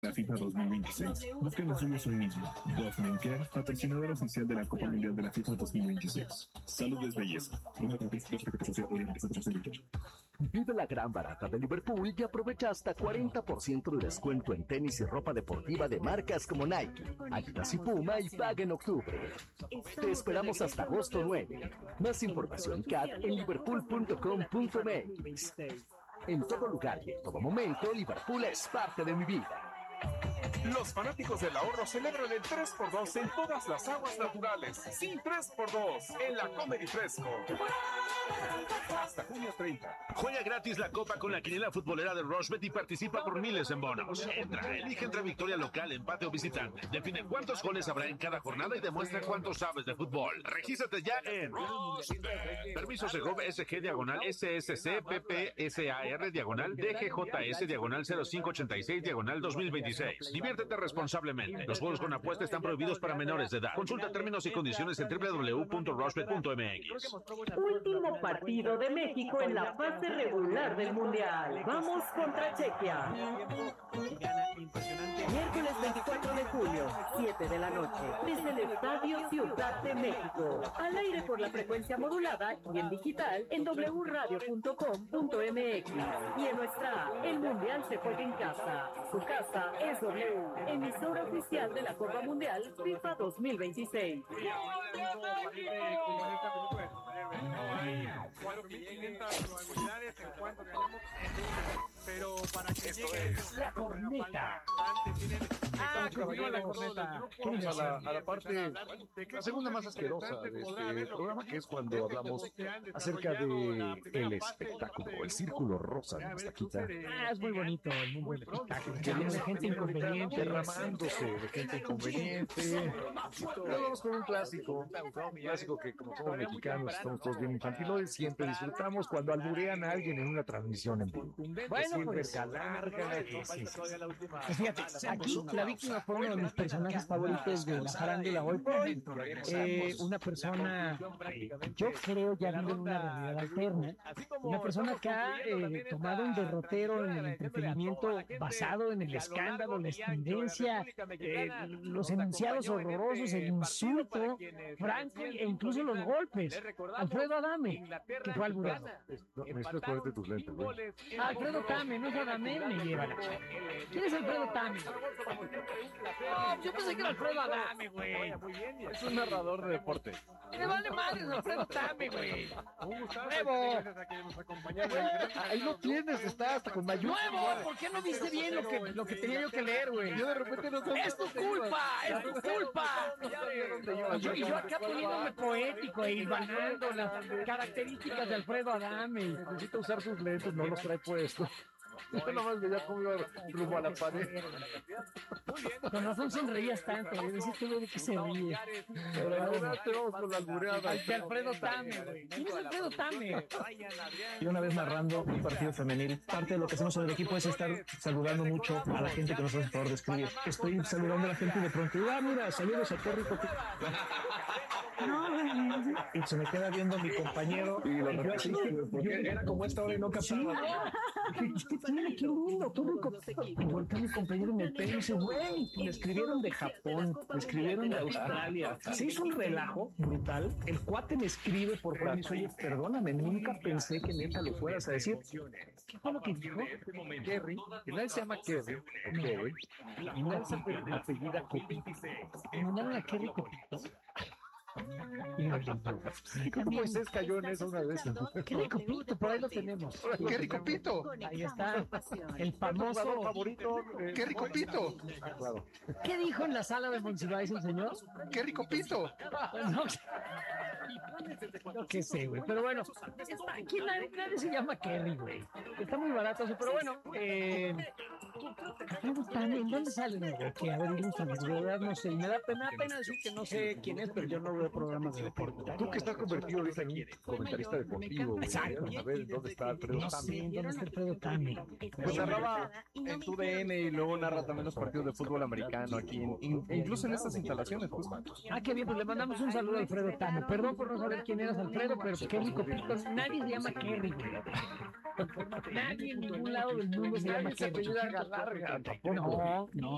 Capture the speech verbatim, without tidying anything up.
La FIFA dos mil veintiséis. Busquen los suyos hoy mismo. Government Care, patrocinador oficial de la Copa Mundial de la FIFA dos mil veintiséis. Salud es belleza. Vive la gran barata de Liverpool y aprovecha hasta cuarenta por ciento de descuento en tenis y ropa deportiva de marcas como Nike, Adidas y Puma y paga en octubre. Te esperamos hasta agosto nueve. Más información Cat en liverpool punto com punto m x. En todo lugar y en todo momento, Liverpool es parte de mi vida. Los fanáticos del ahorro celebran el tres por dos en todas las aguas naturales. Sí, tres por dos en la Comedy Fresco. Hasta junio treinta. Juega gratis la copa con la quiniela futbolera de Rochebet y participa por miles en bonos. Entra, elige entre victoria local, empate o visitante. Define cuántos goles habrá en cada jornada y demuestra cuánto sabes de fútbol. Regístrate ya en Rochebet. Permiso Segov S G diagonal S S C P P S A R diagonal D G J S diagonal cero cinco ochenta y seis diagonal dos mil veintiséis. Diviértete responsablemente. Los juegos con apuesta están prohibidos para menores de edad. Consulta términos y condiciones en doble u doble u doble u punto rochebet punto m x. Último partido de México en la fase regular del Mundial. Vamos contra Chequia. Miércoles veinticuatro de julio, siete de la noche, desde el Estadio Ciudad de México. Al aire por la frecuencia modulada y en digital en doble u radio punto com punto m x. Y en nuestra app, el Mundial se juega en casa. Su casa es W, emisora oficial de la Copa Mundial FIFA dos mil veintiséis. Pero para que Esto llegue es La Corneta. Ah, continúa La Corneta. Vamos a la, a la parte, la segunda más asquerosa de este programa, que es cuando hablamos acerca de el espectáculo, el círculo rosa de nuestra quita. Ah, es muy bonito, es muy buen espectáculo. Que viene gente inconveniente, derramándose de gente inconveniente. Luego vamos con un clásico, un clásico que como somos mexicanos estamos todos bien infantilones, siempre disfrutamos cuando alburean a alguien en una transmisión en vivo. Bueno, pues, larga, que sí, sí. Pues fíjate, aquí la víctima fue uno de mis personajes favoritos de la farándula hoy por hoy. Eh, una persona, yo creo, ya vive en una realidad alterna. Una persona que ha eh, tomado un derrotero en el entretenimiento basado en el escándalo, la estridencia, eh, los enunciados horrorosos, el insulto franco e incluso los golpes. Alfredo Adame, que fue alburado. Necesitas ponerte tus lentes, ¿no? Alfredo Tame, no es Adame, me lleva la chica. ¿Quién es Alfredo Tame? No, yo pensé que era Alfredo Adame, güey. Es un narrador de deporte. Me vale madre Alfredo Tame, güey. ¡Nuevo! Ahí lo tienes, está hasta con mayúsculas. ¡Nuevo! ¿Por qué no viste bien lo que, lo que tenía yo que leer, güey? Yo de repente no sé. ¡Es tu culpa! ¡Es tu culpa! Y yo, y yo acá poniéndome poético e hilvanando las características de Alfredo Adame. Necesita usar sus lentes, no los trae puestos. Yo nomás veía cómo iba rumbo a la pared. Con razón sonreías tanto, güey. Decís que de que se ríe. Pero ahora te vamos con la albureada. Ay, que Alfredo Tame, güey. ¿Quién es Alfredo Tame? Y una vez narrando un partido femenil, parte de lo que hacemos en el equipo es estar saludando mucho a la gente que nos hace el favor de escribir. Estoy saludando a la gente y de pronto digo, ah, mira, saludos a qué rico. Y se me queda viendo mi compañero. Y lo yo así, porque era como esta hora y no captaba. ¿Qué tiene? Qué lindo, qué rico. Y voltea a mi compañero en el pelo y dice, güey, me escribieron de Japón, me escribieron de Australia. Se hizo un relajo brutal. El cuate me escribe por fuera y me dice, oye, perdóname, nunca pensé que neta lo fueras a decir. ¿Qué fue lo que dijo? Kerry, que nadie se llama Kerry, o Kerry, y nadie se apellida Copito. Y mandaron a Kerry Copito. Creo que Moisés cayó en eso una vez. Qué rico pito, por ahí lo tenemos. Qué rico pito. Ahí está. El famoso favorito. Qué rico pito. Claro. ¿Qué dijo en la sala de Monsiváis el señor? Qué rico pito. No, no qué sé, güey. Pero bueno, aquí nadie, nadie se llama Kerry, güey. Está muy barato eso, pero bueno. Eh, ¿En dónde sale, güey? Que a ver, ilústrame, de verdad no sé. Me da pena, pena decir que no sé quién es, pero yo no veo programas de deporte. Tú que estás convertido ahorita en un comentarista deportivo. Exacto. A ver, ¿dónde está Alfredo No sé, Tame? ¿dónde está Alfredo Tame? Pues narraba en tu D N y luego narra también los partidos de fútbol americano aquí, en, in, incluso en estas instalaciones. Pues. Ah, qué bien, pues le mandamos un saludo a Alfredo Tame. Perdón por no saber quién eras, Alfredo, pero qué rico pito. Nadie se llama Kerry, güey. Nadie en ningún lado del mundo se llama Kerry. Galarga. No, no.